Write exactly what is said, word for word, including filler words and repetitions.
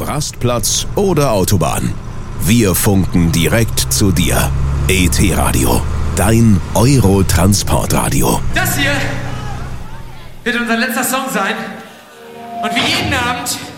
ob Rastplatz oder Autobahn. Wir funken direkt zu dir. E T-Radio, dein Euro-Transportradio. Das hier wird unser letzter Song sein. Und wie jeden Abend